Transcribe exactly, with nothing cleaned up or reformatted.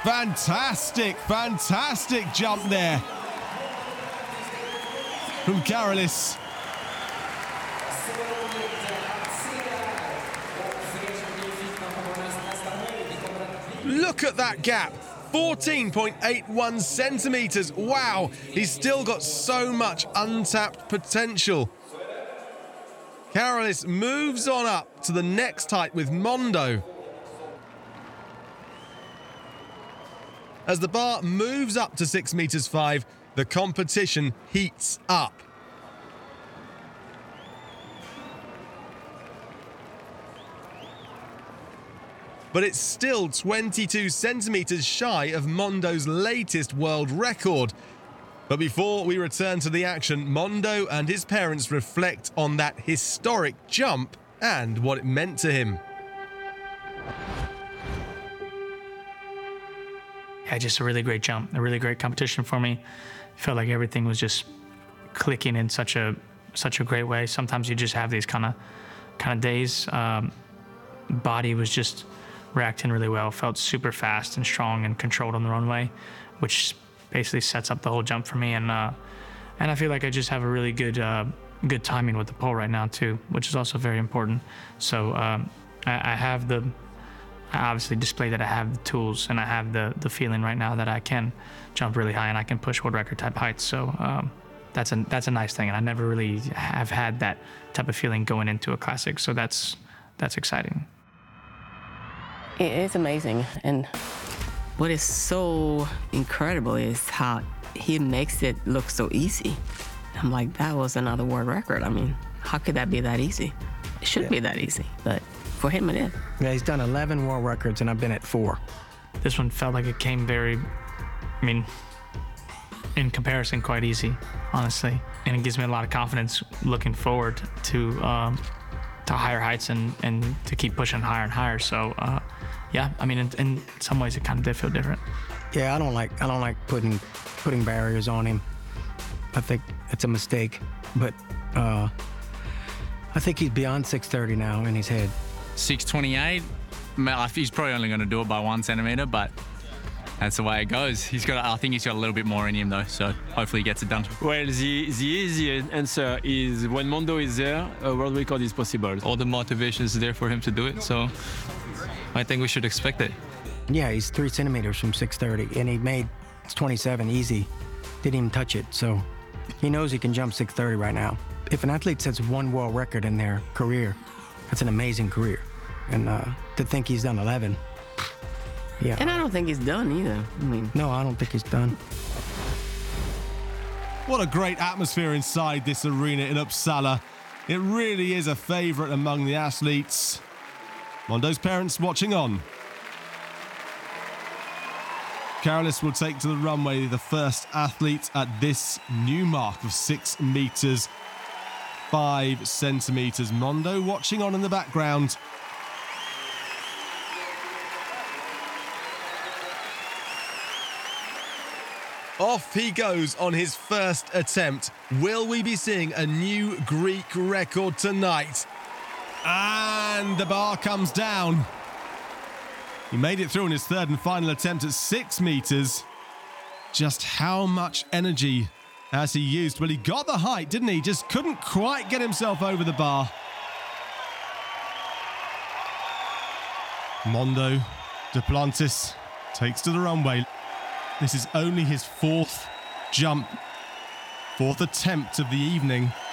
Fantastic, fantastic jump there from Carolis. Look at that gap, fourteen point eight one centimetres. Wow, he's still got so much untapped potential. Carolis moves on up to the next height with Mondo. As the bar moves up to six meters five, the competition heats up. But it's still twenty-two centimeters shy of Mondo's latest world record. But before we return to the action, Mondo and his parents reflect on that historic jump and what it meant to him. Yeah, just a really great jump, a really great competition for me. Felt like everything was just clicking in such a such a great way. Sometimes you just have these kind of kind of days. Um, body was just reacting really well. Felt super fast and strong and controlled on the runway, which basically sets up the whole jump for me. And uh, and I feel like I just have a really good uh, good timing with the pole right now too, which is also very important. So um, I, I have the. I obviously display that I have the tools and I have the the feeling right now that I can jump really high and I can push world record type heights. So um, that's a that's a nice thing, and I never really have had that type of feeling going into a classic. So that's that's exciting. It is amazing, and what is so incredible is how he makes it look so easy. I'm like, that was another world record. I mean, how could that be that easy? It should yeah. be that easy, but for him it is. Yeah, he's done eleven world records, and I've been at four. This one felt like it came very, I mean, in comparison, quite easy, honestly. And it gives me a lot of confidence looking forward to um, to higher heights and, and to keep pushing higher and higher. So, uh, yeah, I mean, in, in some ways, it kind of did feel different. Yeah, I don't like I don't like putting putting barriers on him. I think it's a mistake, but uh, I think he's beyond six thirty now in his head. six twenty-eight, he's probably only going to do it by one centimetre, but that's the way it goes. He's got, I think he's got a little bit more in him though, so hopefully he gets it done. Well, the, the easy answer is when Mondo is there, a world record is possible. All the motivation is there for him to do it, so I think we should expect it. Yeah, he's three centimeters from six thirty, and he made twenty-seven easy. Didn't even touch it, so he knows he can jump six thirty right now. If an athlete sets one world record in their career, that's an amazing career. And uh, to think he's done eleven, yeah. And I don't think he's done either. I mean, no, I don't think he's done. What a great atmosphere inside this arena in Uppsala. It really is a favourite among the athletes. Mondo's parents watching on. Carolis will take to the runway the first athlete at this new mark of six metres, five centimetres. Mondo watching on in the background. Off he goes on his first attempt. Will we be seeing a new Greek record tonight? And the bar comes down. He made it through in his third and final attempt at six metres. Just how much energy has he used? Well, he got the height, didn't he? Just couldn't quite get himself over the bar. Mondo Duplantis takes to the runway. This is only his fourth jump, fourth attempt of the evening.